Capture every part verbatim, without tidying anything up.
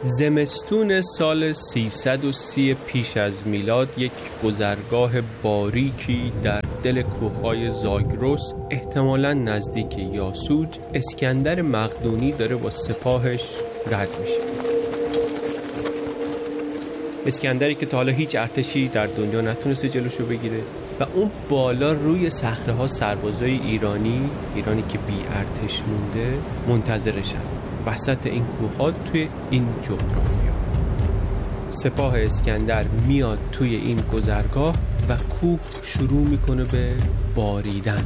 زمستون سال سیصد و سی پیش از میلاد یک گذرگاه باریکی در دل کوههای زاگرس احتمالاً نزدیک یاسوج، اسکندر مقدونی داره با سپاهش رد میشه. اسکندری که تا حالا هیچ ارتشی در دنیا نتونسته جلوشو بگیره و اون بالا روی صخره‌ها سربازای ایرانی ایرانی که بی ارتش مونده منتظرشن وسط این کوه‌ها توی این جغرافیا. سپاه اسکندر میاد توی این گذرگاه و کوه شروع میکنه به باریدن.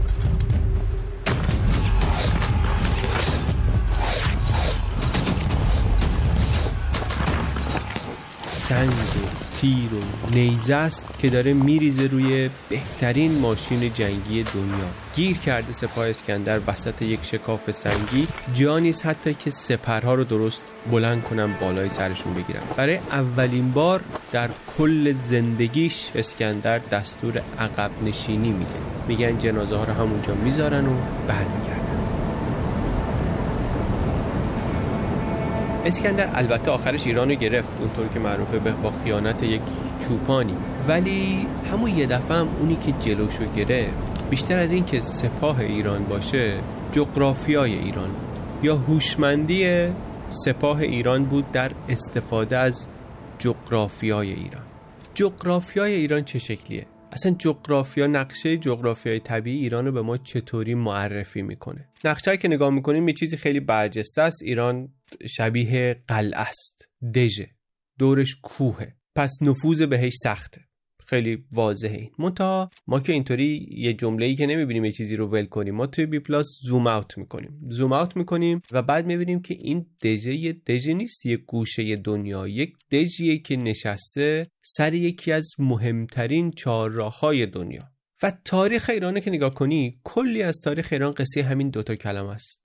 سنگ و تیر و نیزه است که داره میریزه روی بهترین ماشین جنگی دنیا. گیر کرده سپاه اسکندر وسط یک شکاف سنگی، جا نیست حتی که سپرها رو درست بلند کنن بالای سرشون بگیرن. برای اولین بار در کل زندگیش اسکندر دستور عقب نشینی میده. میگن جنازه ها رو همونجا میذارن و برمیگردن. اسکندر البته آخرش ایران رو گرفت، اونطور که معروفه به با خیانت یک چوپانی، ولی همون یه دفعه هم اونی که جلوشو گرفت بیشتر از این که سپاه ایران باشه جغرافیای ایران بود یا هوشمندی سپاه ایران بود در استفاده از جغرافیای ایران. جغرافیای ایران چه شکلیه؟ اصلا جغرافیا، نقشه جغرافیای طبیعی ایران رو به ما چطوری معرفی میکنه؟ نقشه که نگاه میکنیم یه چیزی خیلی برجسته است. ایران شبیه قلعه است، دژه، دورش کوهه، پس نفوذ بهش سخته. خیلی واضحه این. منتها ما که اینطوری یه جمله‌ای که نمیبینیم یه چیزی رو ول کنیم، ما توی بی پلاس زوم اوت میکنیم زوم اوت میکنیم و بعد میبینیم که این دژه یه دژه نیست، یه گوشه دنیا، یک دژیه که نشسته سر یکی از مهمترین چهارراه‌های دنیا. و تاریخ ایران که نگاه کنی، کلی از تاریخ ایران قصه همین دوتا کلمه است: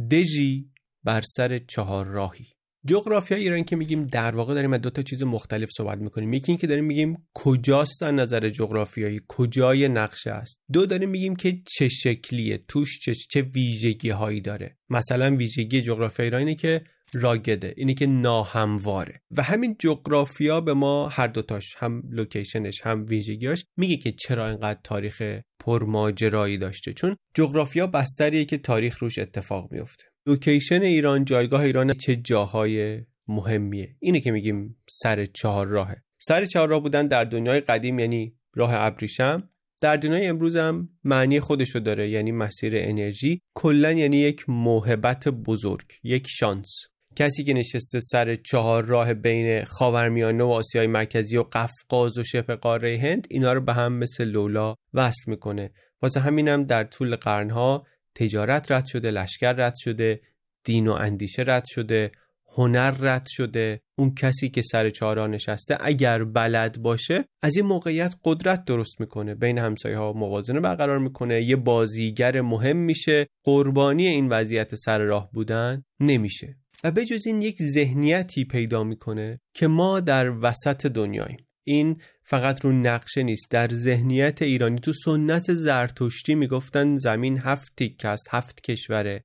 دژی بر سر چهارراهی. جغرافیای ایران که میگیم در واقع داریم از دو تا چیز مختلف صحبت میکنیم. یکی این که داریم میگیم کجاست از نظر جغرافیایی، کجای نقشه است. دو داریم میگیم که چه شکلیه، توش چه, چه ویژگی هایی داره. مثلا ویژگی جغرافیای ایران اینه که راگده، اینه که ناهمواره. و همین جغرافیا به ما هر دوتاش، هم لوکیشنش هم ویژگیاش، میگه که چرا اینقدر تاریخ پرماجرایی داشته. چون جغرافیا بستریه که تاریخ روش اتفاق میفته. لوکیشن ایران، جایگاه ایران چه جاهای مهمیه، اینه که میگیم سر چهار راهه. سر چهار راه بودن در دنیای قدیم یعنی راه ابریشم، در دنیای امروز هم معنی خودشو داره، یعنی مسیر انرژی. کلن یعنی یک موهبت بزرگ، یک شانس. کسی که نشسته سر چهار راه بین خاورمیانه و آسیای مرکزی و قفقاز و شبه قاره هند، اینا رو به هم مثل لولا وصل میکنه. واسه همینم در طول قرنها تجارت رد شده، لشکر رد شده، دین و اندیشه رد شده، هنر رد شده. اون کسی که سر چهار راه نشسته اگر بلد باشه از این موقعیت قدرت درست میکنه، بین همسایه ها موازنه برقرار میکنه، یه بازیگر مهم میشه، قربانی این وضعیت سر راه بودن نمیشه. و به جز این یک ذهنیتی پیدا میکنه که ما در وسط دنیاییم. این فقط رو نقشه نیست، در ذهنیت ایرانی. تو سنت زرتشتی میگفتن زمین هفت تیکه است، هفت کشوره،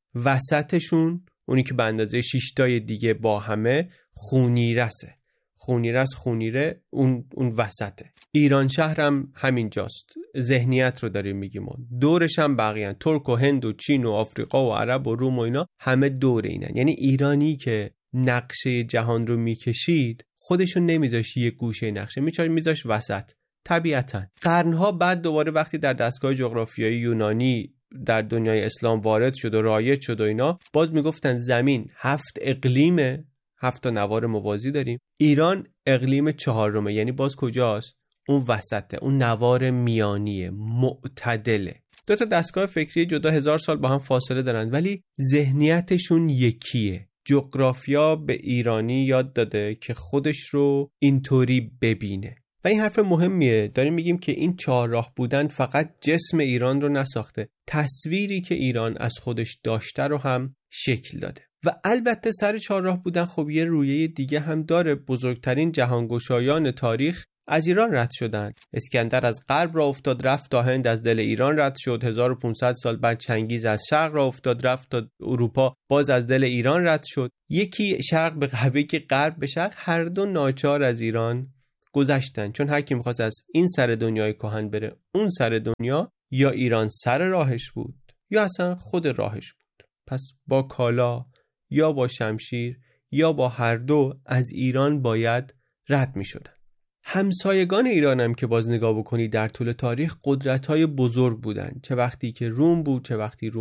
وسطشون اونی که به اندازه شش تای دیگه با همه خونیرسه. خونیرس خونیره اون اون وسطه. ایران شهرم همین جاست. ذهنیت رو داریم میگیم. دورش هم بقیه، ترک و هند و چین و آفریقا و عرب و روم و اینا همه دور اینن. یعنی ایرانی که نقشه جهان رو میکشید خودشو نمیذاش یه گوشه نقشه، میچاره میذاش وسط. طبیعتاً قرنها بعد دوباره وقتی در دستگاه جغرافیایی یونانی در دنیای اسلام وارد شد و رایج شد و اینا، باز میگفتن زمین هفت اقلیمه، هفت تا نوار موازی داریم. ایران اقلیم چهارمه، یعنی باز کجاست؟ اون وسطه، اون نوار میانیه، معتدله. دو تا دستگاه فکری جدا هزار سال با هم فاصله دارن ولی ذهنیتشون یکیه. جغرافیا به ایرانی یاد داده که خودش رو اینطوری ببینه. و این حرف مهمیه. داریم میگیم که این چهار راه بودن فقط جسم ایران رو نساخته، تصویری که ایران از خودش داشته رو هم شکل داده. و البته سر چهار راه بودن خب یه رویه دیگه هم داره. بزرگترین جهانگشایان تاریخ از ایران رد شدن. اسکندر از غرب را افتاد رفت تا هند، از دل ایران رد شد. هزار و پانصد سال بعد چنگیز از شرق را افتاد رفت تا اروپا، باز از دل ایران رد شد. یکی شرق به غرب، یکی غرب به شرق، هر دو ناچار از ایران گذشتن، چون هر کی می‌خواست از این سر دنیای کهن بره اون سر دنیا، یا ایران سر راهش بود یا اصلا خود راهش بود. پس با کالا یا با شمشیر یا با هر دو از ایران باید رد می‌شدن. همسایگان ایران هم که باز نگاه بکنی در طول تاریخ قدرت‌های بزرگ بودن، چه وقتی که روم بود، چه وقتی روم